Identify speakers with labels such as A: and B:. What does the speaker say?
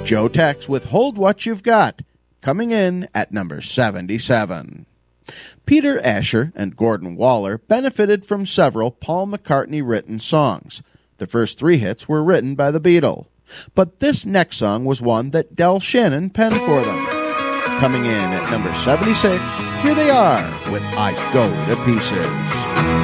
A: Joe Tex with Hold What You've Got, coming in at number 77. Peter Asher and Gordon Waller benefited from several Paul McCartney-written songs. The first three hits were written by the Beatles. But this next song was one that Del Shannon penned for them. Coming in at number 76, here they are with I Go to Pieces.